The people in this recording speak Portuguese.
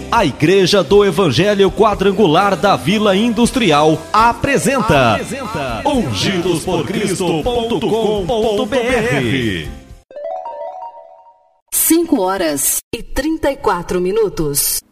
A Igreja do Evangelho Quadrangular da Vila Industrial apresenta ungidosporcristo.com.br. 5 horas e 34 minutos.